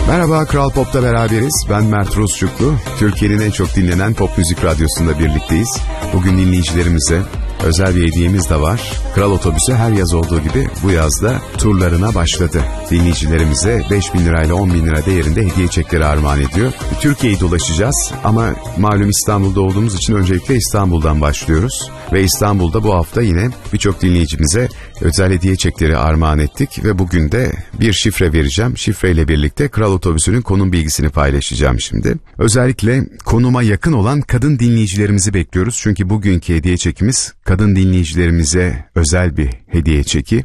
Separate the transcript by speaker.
Speaker 1: Merhaba, Kral Pop'ta beraberiz. Ben Mert Rusçuklu. Türkiye'nin en çok dinlenen pop müzik radyosunda birlikteyiz. Bugün dinleyicilerimize özel bir hediyemiz de var. Kral Otobüsü her yaz olduğu gibi bu yazda turlarına başladı. Dinleyicilerimize 5.000 lirayla 10.000 lira değerinde hediye çekleri armağan ediyor. Türkiye'yi dolaşacağız ama malum İstanbul'da olduğumuz için öncelikle İstanbul'dan başlıyoruz. Ve İstanbul'da bu hafta yine birçok dinleyicimize özel hediye çekleri armağan ettik ve bugün de bir şifre vereceğim. Şifreyle birlikte Kral Otobüsü'nün konum bilgisini paylaşacağım şimdi. Özellikle konuma yakın olan kadın dinleyicilerimizi bekliyoruz. Çünkü bugünkü hediye çekimiz kadın dinleyicilerimize özel bir hediye çeki.